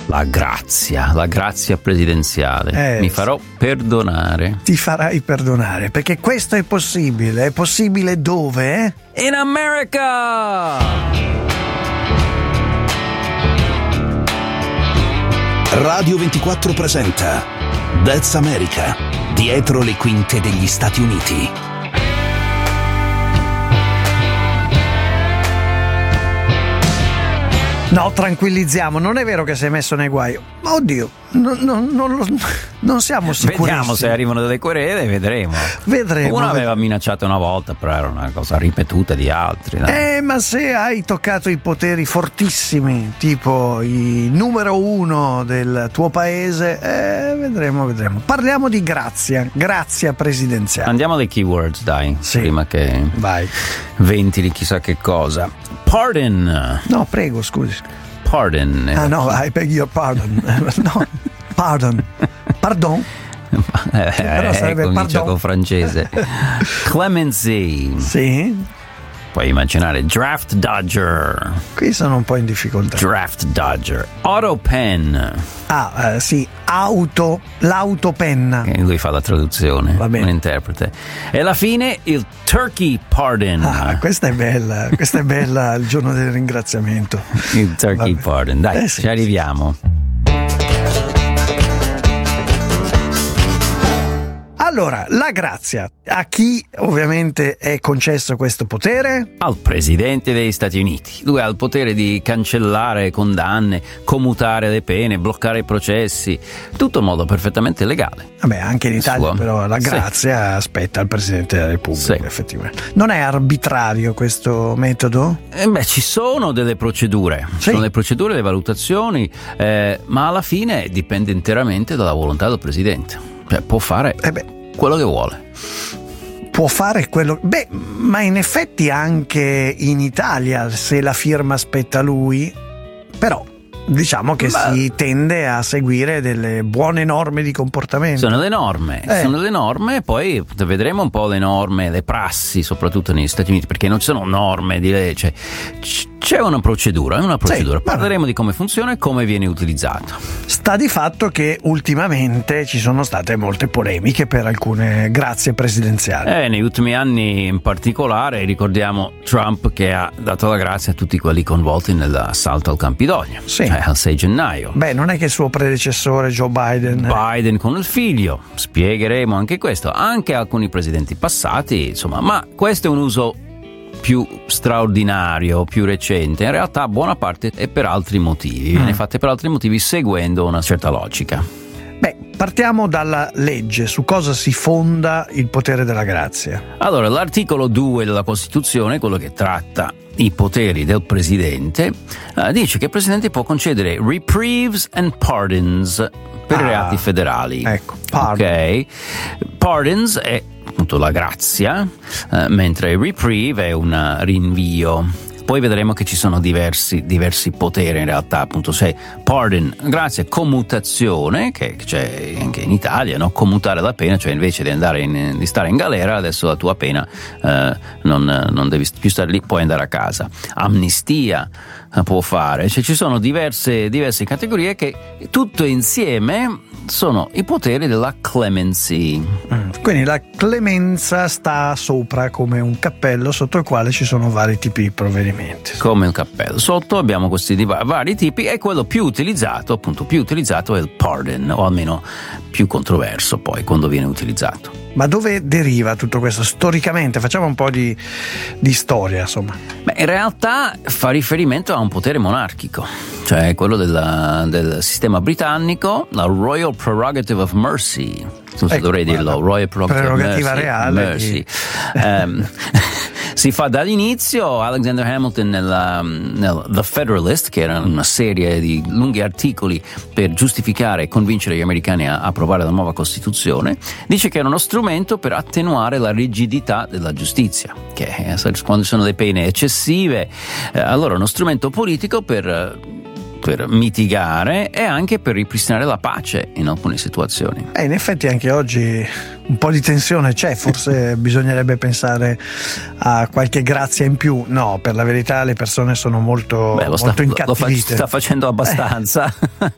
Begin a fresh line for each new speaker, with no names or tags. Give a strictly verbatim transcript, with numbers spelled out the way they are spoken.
La grazia, la grazia presidenziale.
Eh,
Mi farò perdonare.
Ti farai perdonare, perché questo è possibile. È possibile dove?
In America!
Radio ventiquattro presenta That's America, dietro le quinte degli Stati Uniti.
No, tranquillizziamo, non è vero che sei messo nei guai. Ma oddio, non, non, non, lo- non siamo sicurissimi.
Vediamo se arrivano delle querele, vedremo.
Vedremo.
Uno aveva minacciato una volta, però era una cosa ripetuta di altri. No?
Eh, ma se hai toccato i poteri fortissimi, tipo i numero uno del tuo paese, eh, vedremo, vedremo. Parliamo di grazia, grazia presidenziale.
Andiamo alle keywords, dai,
Sì.
prima che
Vai.
ventili chissà che cosa. Pardon.
No, prego, scusi.
Pardon.
Ah no, I beg your pardon. No, pardon. Pardon?
Eh,
Però
eh,
sarebbe
comincia
pardon.
con francese. Clemency.
Sì.
Puoi immaginare draft dodger.
Qui sono un po' in difficoltà.
Draft dodger. Autopen.
Ah, eh, sì, auto, l'autopenna.
E lui fa la traduzione.
Va bene.
Un interprete. E alla fine il turkey pardon.
Ah, questa è bella, questa è bella il giorno del ringraziamento.
Il turkey
Vabbè.
pardon. Dai,
Eh, sì,
ci arriviamo.
Allora, la grazia. A chi ovviamente è concesso questo potere?
Al presidente degli Stati Uniti. Lui ha il potere di cancellare condanne, commutare le pene, bloccare i processi, tutto in modo perfettamente legale.
Vabbè, anche in Italia
Suo.
però la
Sì.
grazia aspetta al Presidente della Repubblica,
Sì.
effettivamente. Non è arbitrario questo metodo?
Eh beh, ci sono delle procedure, ci
Sì.
sono le procedure, le valutazioni, eh, ma alla fine dipende interamente dalla volontà del presidente. Cioè, può fare
Eh beh,
quello che vuole.
può fare quello. Beh, ma in effetti anche in Italia, se la firma spetta a lui, però diciamo che
Ma-
si tende a seguire delle buone norme di comportamento.
Sono le norme,
Eh.
sono le norme e poi vedremo un po' le norme, le prassi, soprattutto negli Stati Uniti, perché non ci sono norme di legge, c- c'è una procedura, è una procedura.
Sì,
Parleremo di come funziona e come viene utilizzato.
Sta di fatto che ultimamente ci sono state molte polemiche per alcune grazie presidenziali.
E negli ultimi anni in particolare ricordiamo Trump che ha dato la grazia a tutti quelli coinvolti nell'assalto al Campidoglio,
Sì.
cioè al sei gennaio.
Beh, non è che il suo predecessore Joe Biden.
Biden con il figlio, spiegheremo anche questo, anche alcuni presidenti passati, insomma, ma questo è un uso più straordinario, più recente. In realtà buona parte è per altri motivi, viene
Mm.
fatta per altri motivi seguendo una certa logica.
Beh, partiamo dalla legge, su cosa si fonda il potere della grazia.
Allora, l'articolo due della Costituzione, quello che tratta i poteri del presidente, eh, dice che il presidente può concedere reprieves and pardons per
Ah,
reati federali.
ecco, pardon.
Ok, pardons è appunto la grazia, eh, mentre reprieve è un rinvio. Poi vedremo che ci sono diversi, diversi poteri in realtà, appunto, se pardon, grazia, commutazione, che c'è anche in Italia, no? Commutare la pena, cioè invece di andare in, di stare in galera, adesso la tua pena eh, non, non devi più stare lì, puoi andare a casa. Amnistia eh, può fare, cioè ci sono diverse, diverse categorie che tutto insieme sono i poteri della clemency.
Mm. Quindi la clemenza sta sopra come un cappello sotto il quale ci sono vari tipi di provvedimenti.
Come un cappello. Sotto abbiamo questi div- vari tipi e quello più utilizzato, appunto più utilizzato è il pardon, o almeno più controverso poi quando viene utilizzato.
Ma dove deriva tutto questo storicamente? Facciamo un po' di, di storia, insomma.
Beh, in realtà fa riferimento a un potere monarchico, cioè quello della, del sistema britannico, la Royal Prerogative of Mercy. Non so se
Ecco,
dovrei dirlo,
guarda,
Royal Prerogative of
prerogativa
Mercy.
reale
Mercy.
di-
Ehm, si fa dall'inizio. Alexander Hamilton nella, nel The Federalist, che era una serie di lunghi articoli per giustificare e convincere gli americani a approvare la nuova Costituzione, dice che era uno strumento per attenuare la rigidità della giustizia, che eh, quando ci sono le pene eccessive, eh, allora è uno strumento politico per eh, per mitigare e anche per ripristinare la pace in alcune situazioni.
Eh, in effetti anche oggi un po' di tensione c'è, forse bisognerebbe pensare a qualche grazia in più. No, per la verità le persone sono molto,
Beh, lo sta,
molto
lo fa-
incattivite.
sta facendo abbastanza.
Eh,